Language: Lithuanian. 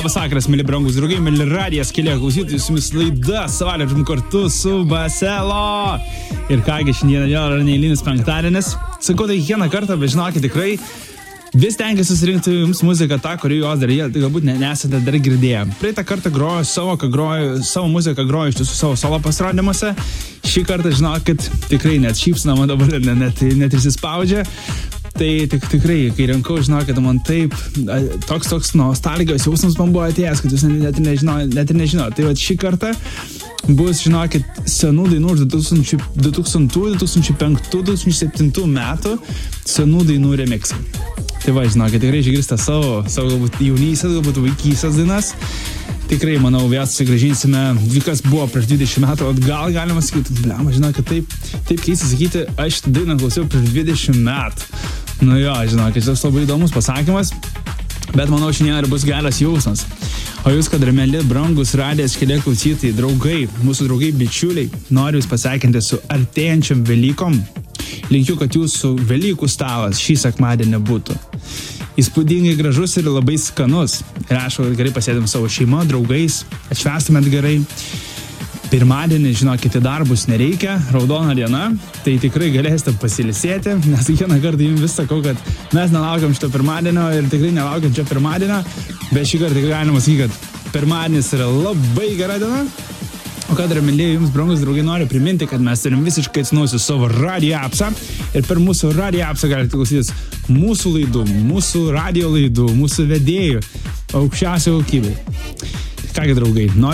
Labas vakaras, mėly brangus draugai, mėly radijas keliai klausytojai, su jumis laida Saulėm kartu su Baselo. Ir kągi, šiandieną jau yra neeilinis penktadienis. Sakau tai kiekvieną kartą, bet žinokit, tikrai vis tengiasi susirinkti jums muziką tą, kurį jos dar galbūt nesate dar girdėję. Praeitą kartą groju savo muziką groju iš tiesų savo solo pasirodymuose. Šį kartą, žinokit, tikrai net šypsina man dabar net įsispaudžia. Tai tikrai, kai rinkau, žinokit, man taip, toks nostalgijos jausmas man buvo atėjęs, kad jūs net ir nežinot. Tai va šį kartą bus, žinokit, senų dainų iš 2000, 2005, 2007 metų senų dainų remixai. Tai va, žinokit, tikrai išgirsite savo galbūt jaunysės, galbūt vaikysės dainas. Tikrai, manau, vėl susigrąžinsime, kas buvo prieš 20 metų, atgal galima sakyti, žinokit, taip keista sakyti, aš dainą klausiau prieš 20 metų. Nu jo, žinokit, šis labai įdomus pasakymas, bet manau, šiandien ir bus geras jausmas. O jūs, kad mėly brangus radijas keliai klausytojai, draugai, mūsų draugai, bičiuliai, noriu jūs pasveikinti su artėjančiam Velykom. Linkiu, kad jūsų Velykų stalas šį sekmadienį būtų įspūdingai gražus ir labai skanus. Ir aišku, gerai pasėdėm savo šeimą, draugais, atšvęstumėt gerai. Pirmadienį, žinokit, į darbus nereikia, raudona diena, tai tikrai galėsite pasilisėti, nes kiekvieną kartą jums vis sakau, kad mes nelaukiam šito pirmadienio ir tikrai nelaukiam čia pirmadienio, bet šį kartą tikrai galima sakyti, kad pirmadienis yra labai gera diena. O kad ir mėlyje jums, brangus draugai, noriu priminti, kad mes turim visiškai atsinaujusiu savo radio appsą ir per mūsų radio appsą galite klausytis mūsų laidų, mūsų radio laidų, mūsų vedėjų aukščiausiai kokybei. Kągi, draugai,